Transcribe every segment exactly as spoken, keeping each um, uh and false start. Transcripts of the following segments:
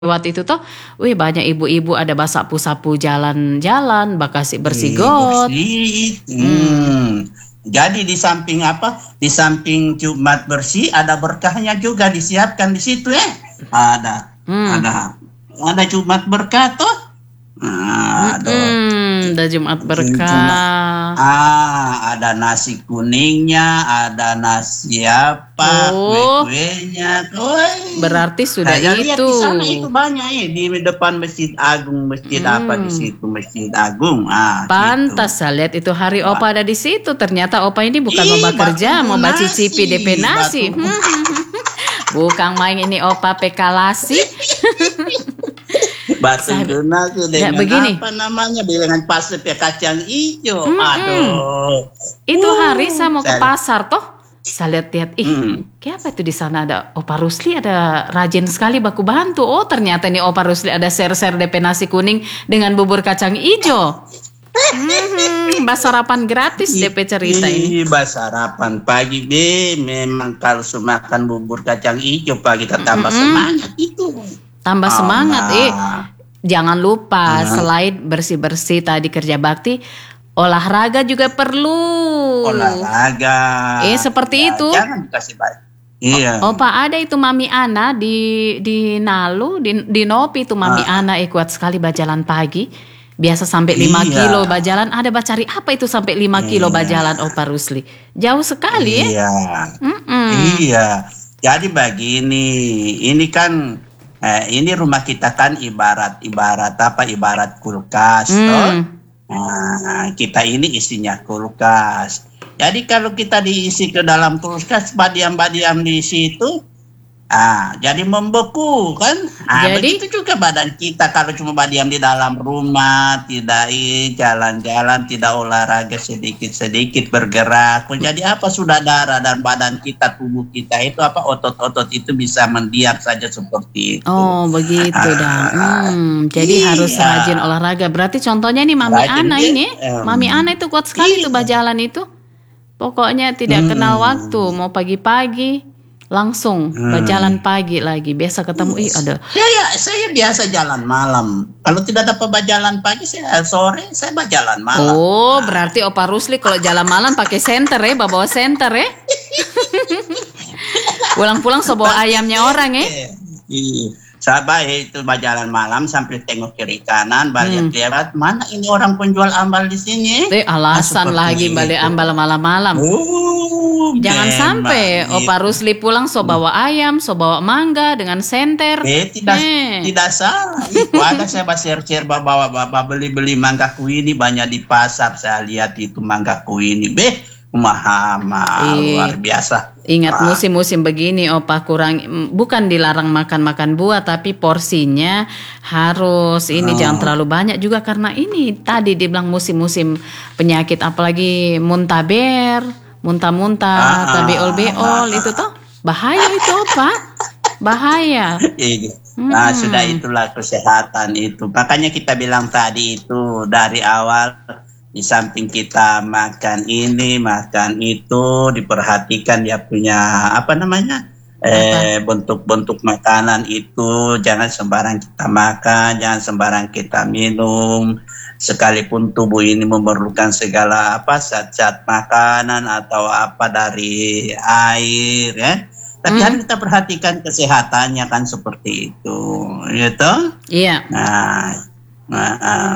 lewat itu toh, wih banyak ibu-ibu ada basapu-sapu jalan-jalan, bakasi bersih got. Bersih. Hmm. Hmm. Jadi di samping apa? Di samping Jumat bersih ada berkahnya juga disiapkan di situ ya. Ada, Hmm. ada, ada Jumat berkah toh. Nah, ada. Hmm, ada Jumat Jumat. berkah. Ah, ada nasi kuningnya, ada nasi apa, Oh, kue-kuenya. Woi. berarti sudah Saya lihat itu. di sana itu banyak ya di depan Masjid Agung, masjid apa di Hmm. situ Masjid Agung. Ah, Pantas situ. saya lihat itu hari Wah. Opa ada di situ. Ternyata Opa ini bukan mau Ih, bekerja, batu mau nasi, cicipi D P nasi. batu. Hmm. Bukan main ini Opa pekalasi. Batu Saya- tuna tuh Ya, dengan begini. apa namanya dengan pasir ya kacang hijau. Mm-mm. Aduh. Itu Uh, hari saya mau ke saya- pasar toh. Saya lihat-lihat, ih, Hmm. kayak apa itu di sana ada Opa Rusli, ada rajin sekali baku bantu. Oh, ternyata ini Opa Rusli ada share-share D P nasi kuning dengan bubur kacang hijau. Hmm, bahas sarapan gratis D P cerita ini. Ih, bahas sarapan pagi be, memang kalau makan bubur kacang hijau pagi kita tambah Mm-mm. semangat itu. Tambah semangat, Allah. eh. Jangan lupa Hmm. selain bersih-bersih tadi kerja bakti, olahraga juga perlu. Olahraga. Eh, seperti Ya, itu. Jangan dikasih banyak. Iya. Opa ada itu Mami Ana di di Nalu di, di Nopi itu Mami Ah. Ana eh, kuat sekali bajalan pagi. Biasa sampai lima Iya. kilo bajalan. Ada bacari apa itu sampai lima kilo Iya. bajalan Opa Rusli? Jauh sekali ya. Iya. Mm-mm. Iya. Jadi begini, ini kan eh, ini rumah kita kan ibarat ibarat apa? Ibarat kulkas, Hmm. toh. Nah, kita ini isinya kulkas. Jadi kalau kita diisi ke dalam kulkas, badiam-badiam di situ, ah, jadi membeku kan? Ah, Jadi? begitu juga badan kita kalau cuma badiam di dalam rumah, tidak i- jalan-jalan, tidak olahraga sedikit-sedikit bergerak. Menjadi apa sudah darah dan badan kita, tubuh kita itu apa otot-otot itu bisa mendiam saja seperti itu. Oh begitu dah. Hmm, jadi Iya. harus rajin olahraga. Berarti contohnya nih Mami Rajin Ana dia, ini, em, Mami Ana itu kuat sekali iya. tuh bajalan itu. Pokoknya tidak kenal Hmm. waktu. Mau pagi-pagi langsung Hmm. berjalan pagi lagi. Biasa ketemu, ih ada. Saya saya biasa jalan malam. Kalau tidak dapat berjalan pagi, saya sore saya berjalan malam. Oh, berarti Opa Rusli kalau jalan malam pakai senter ya, bawa senter ya. Pulang-pulang so bawa ayamnya orang ya. Iya. Saya baik itu berjalan malam sampai tengok kiri kanan, Hmm. balik lewat mana ini orang penjual ambal di sini. Eh, alasan seperti lagi balik itu. ambal malam-malam. Oh, Jangan memang sampai gitu. Opa Rusli pulang so bawa ayam, so bawa mangga dengan senter. Eh, tidak Eh. tidak salah. Itu ada saya share-share bawa bawa beli-beli mangga kuini banyak di pasar. Saya lihat itu mangga kuini. Beh, mahal Eh. luar biasa. Ingat Wah. musim-musim begini Opa kurang, mm, bukan dilarang makan-makan buah, tapi porsinya harus ini Oh. jangan terlalu banyak juga karena ini tadi dibilang musim-musim penyakit apalagi muntaber, muntah-muntah, Ah, atau beol-beol ah, itu toh bahaya itu Opa, bahaya. Iya. Nah, Hmm. sudah itulah kesehatan itu. Makanya kita bilang tadi itu dari awal di samping kita makan ini, makan itu, diperhatikan dia punya apa namanya? Eh, bentuk-bentuk makanan itu jangan sembarang kita makan, jangan sembarang kita minum. Sekalipun tubuh ini memerlukan segala apa zat-zat makanan atau apa dari air ya. Tapi Hmm. harus kita perhatikan kesehatannya kan seperti itu, gitu. Iya. Nah, nah, ah,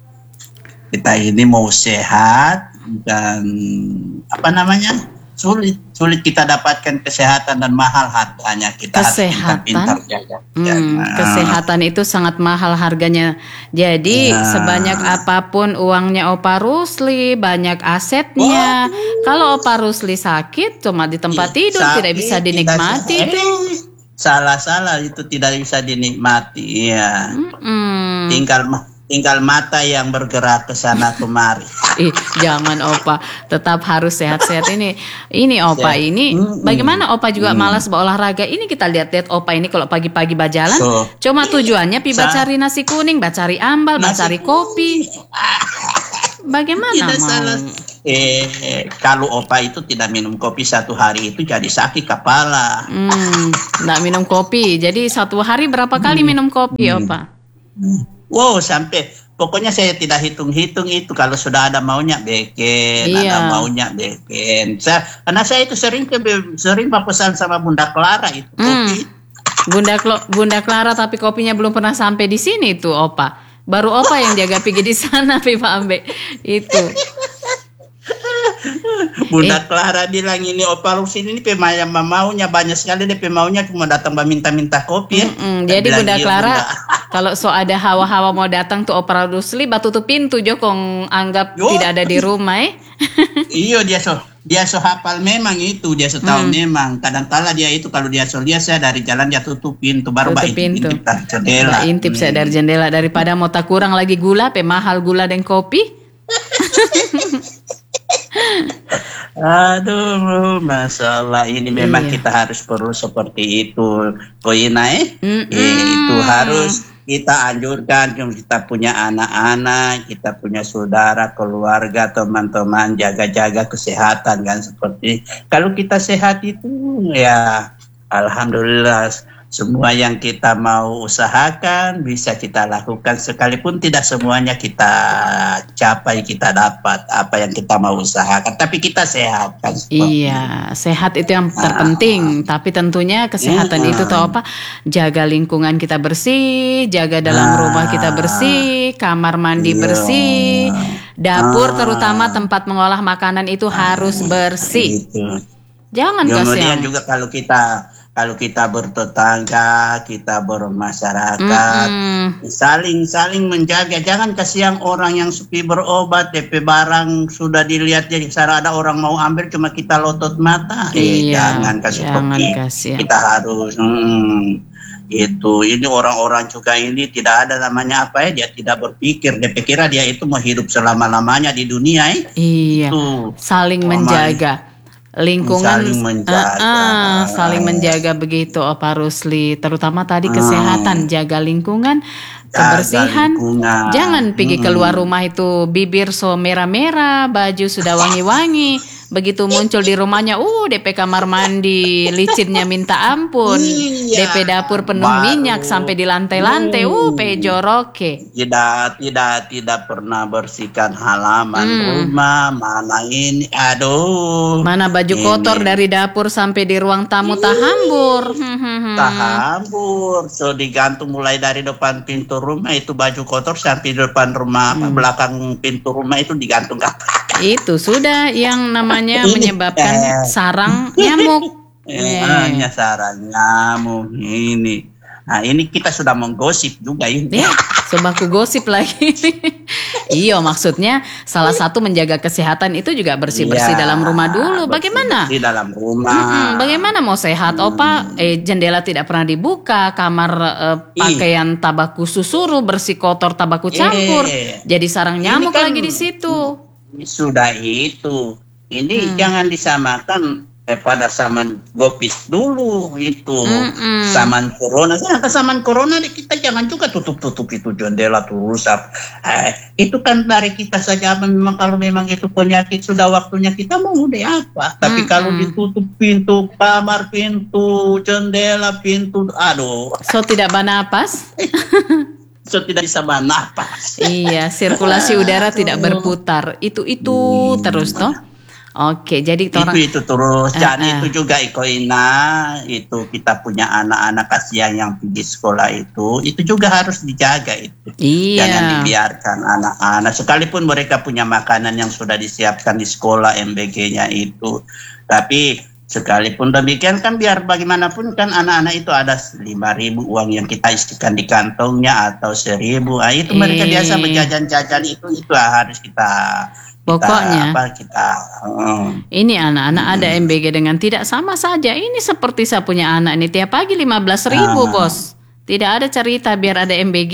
kita ini mau sehat dan apa namanya sulit sulit kita dapatkan kesehatan dan mahal harganya. Kita Kesehatan? harus pintar-pintar jaga. Hmm, Nah, kesehatan itu sangat mahal harganya. Jadi Ya. sebanyak apapun uangnya Opa Rusli, banyak asetnya. Kalau Opa Rusli sakit cuma di tempat tidur, sakit, tidak bisa tidak dinikmati sa- itu. eh, Salah-salah itu tidak bisa dinikmati. Ya. Mm-mm. Tinggal ma- tinggal mata yang bergerak ke sana kemari. Ih, jangan Opa, tetap harus sehat-sehat ini. Ini Opa Sehat. ini, Mm-mm. bagaimana Opa juga Mm. malas berolahraga. Ini kita lihat-lihat Opa ini kalau pagi-pagi berjalan, So, cuma tujuannya pi Sa- bacari nasi kuning, bacari ambal, Nasi bacari kopi. Bagaimana tidak mau? salah eh kalau opa itu tidak minum kopi satu hari itu jadi sakit kepala. Hmm, nggak minum kopi. Jadi satu hari berapa kali Hmm. minum kopi, Hmm. Opa? Wow, sampai pokoknya saya tidak hitung-hitung itu kalau sudah ada maunya beken, Iya. ada maunya beken. Saya, karena saya itu sering ke sering pesan sama Bunda Clara itu Hmm. kopi. Bunda Klo- Bunda Clara tapi kopinya belum pernah sampai di sini tuh, Opa. Baru Opa yang jaga pergi di sana, Pipa Ambe. Itu. Bunda Eh. Clara bilang ini Opa Rusli ini pemain maunya banyak sekali dia pemaunya cuma datang meminta-minta kopi ya. Mm-mm. Saya Jadi bilang, Bunda "Iya, Clara Bunda." kalau so ada hawa-hawa mau datang tuh Opa Rusli batu tutup pintu Jokong anggap Yo. tidak ada di rumah eh. Iya dia so dia so hafal memang itu dia so tahu Hmm. memang kadang-kala dia itu kalau dia so lihat saya dari jalan dia tutup pintu baru Tutup mbak pintu. intip dari jendela. Mbak intip saya Hmm. dari jendela daripada mau tak kurang lagi gula, pe mahal gula dan kopi. Aduh, masalah ini memang Iya. kita harus perlu seperti itu, Koina eh. Mm-mm. Eh, itu harus kita anjurkan kita punya anak-anak, kita punya saudara, keluarga, teman-teman jaga-jaga kesehatan kan seperti kalau kita sehat itu ya alhamdulillah semua yang kita mau usahakan bisa kita lakukan sekalipun tidak semuanya kita capai kita dapat apa yang kita mau usahakan tapi kita sehat kan seperti Iya, sehat itu yang terpenting. Tapi tentunya kesehatan Iya. itu tahu apa? Jaga lingkungan kita bersih, jaga dalam Ah. rumah kita bersih, kamar mandi Iya. bersih, dapur Ah. terutama tempat mengolah makanan itu harus bersih. itu. Jangan kasih Kemudian yang juga kalau kita kalau kita bertetangga, kita bermasyarakat, Mm-mm. saling saling menjaga. Jangan kasihan orang yang sepi berobat, D P barang sudah dilihat jadi cara ada orang mau ambil cuma kita lotot mata. Eh, Iya, jangan kasih jangan kopi. kasihan. Kita harus hmm, itu. Ini orang-orang juga ini tidak ada namanya apa ya? Dia tidak berpikir. Dia pikir dia itu mau hidup selama-lamanya di dunia. Eh. Iya, Itu. saling Aman. menjaga lingkungan, Saling menjaga. Ah, ah, saling menjaga begitu, Opa Rusli. Terutama tadi kesehatan, jaga lingkungan, kebersihan. lingkungan. Jangan pergi Mm. keluar rumah itu bibir so merah-merah, baju sudah wangi-wangi. Begitu muncul di rumahnya, uh, D P kamar mandi licinnya minta ampun, Iya. D P dapur penuh Baru. minyak sampai di lantai-lantai, uh, pe joroke. tidak tidak tidak pernah bersihkan halaman Hmm. rumah mana ini aduh Mana baju Ini. kotor dari dapur sampai di ruang tamu tak hambur. Hmm, hmm, hmm. tak hambur so digantung mulai dari depan pintu rumah itu baju kotor sampai di depan rumah apa, Hmm. belakang pintu rumah itu digantung apa Itu sudah yang namanya Ini, menyebabkan eh. sarang nyamuk. Eh. hanya saran nyamuk ini nah ini kita sudah menggosip juga ini Ya, coba aku gosip lagi. Iya, maksudnya salah satu menjaga kesehatan itu juga bersih-bersih Iya, dalam rumah dulu. Bagaimana? di dalam rumah Mm-mm, bagaimana mau sehat, Opa? Eh, jendela tidak pernah dibuka, kamar eh, Ih. pakaian tabaku susuru, bersih kotor tabaku campur. Eh. Jadi sarang Ini nyamuk kan- lagi di situ. sudah itu ini Hmm. jangan disamakan eh, pada zaman gopis dulu itu Mm-mm. zaman corona sedangkan zaman corona kita jangan juga tutup-tutup itu jendela terus ap- eh, itu kan dari kita saja memang kalau memang itu penyakit sudah waktunya kita mau deh apa tapi Mm-mm. kalau ditutup pintu kamar pintu jendela pintu aduh So tidak bernapas? so tidak bisa bernafas. Iya, sirkulasi udara tidak berputar. Itu itu terus toh. Oke, jadi itu orang itu terus Eh, jadi eh. itu juga Ikoina itu kita punya anak-anak kasihan yang pergi sekolah itu itu juga harus dijaga itu jangan iya. dibiarkan anak-anak sekalipun mereka punya makanan yang sudah disiapkan di sekolah M B G-nya itu tapi sekalipun demikian kan biar bagaimanapun kan anak-anak itu ada lima ribu uang yang kita isikan di kantongnya atau seribu ah, itu mereka Eh. biasa berjajan-jajan itu itu harus kita kita Pokoknya. apa kita hmm. Ini anak-anak ada M B G dengan tidak sama saja. Ini seperti saya punya anak ini tiap pagi lima belas ribu Ah. bos. Tidak ada cerita biar ada M B G.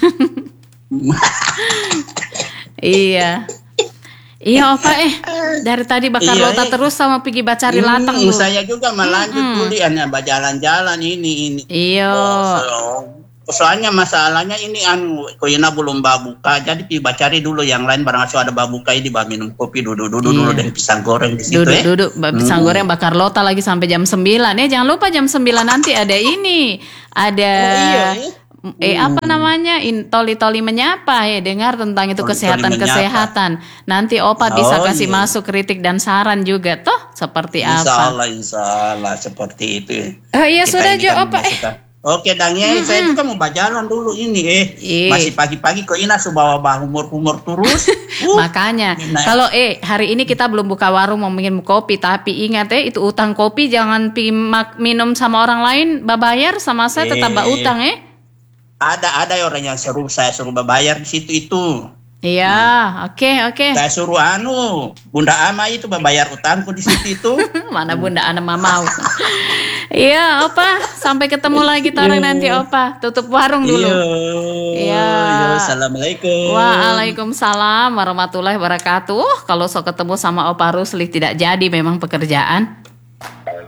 Iya. Iya Opa eh dari tadi bakar Iya, lota eh. terus sama pergi bacari latang Hmm, lu. saya juga melanjut Mm-mm. kuliahnya berjalan-jalan ini ini. Iya. Oh, so, soalnya masalahnya ini anu koina belum babuka, jadi tiba cari dulu yang lain barang ada babuka ini bah minum kopi duduk duduk dulu Iya. dan pisang goreng di situ Duduk eh. duduk pisang Hmm. goreng bakar lota lagi sampai jam sembilan. Ya jangan lupa jam sembilan nanti ada ini. Ada Oh, iya, eh. eh apa namanya? In, toli-toli menyapa ya, dengar tentang itu Toli-toli kesehatan-kesehatan. Nanti Opa bisa Oh, kasih iya. masuk kritik dan saran juga toh seperti Insya apa. Allah, insya Allah seperti itu. Oh iya Kita sudah ini Jo kan Opa eh suka- Oke Dangnya, saya juga mau berjalan dulu ini eh. Iya. Masih pagi-pagi kok Ina subawa bah humor-humor terus. Uh, Makanya Nah. kalau eh hari ini kita belum buka warung mau minum kopi, tapi ingat ya itu utang kopi jangan pi- mak- minum sama orang lain babayar sama saya tetap ba Eh. utang eh. ada ada orang yang suruh saya suruh bayar di situ itu. Iya, oke oke. Saya suruh anu Bunda Ama itu bayar utangku di situ itu. Mana Bunda Ana mah mau. Iya, Opa, sampai ketemu lagi tarik nanti Opa. Tutup warung dulu. Iya. Iya. Iya, assalamualaikum. Waalaikumsalam warahmatullahi wabarakatuh. Kalau so ketemu sama Opa Rusli tidak jadi memang pekerjaan.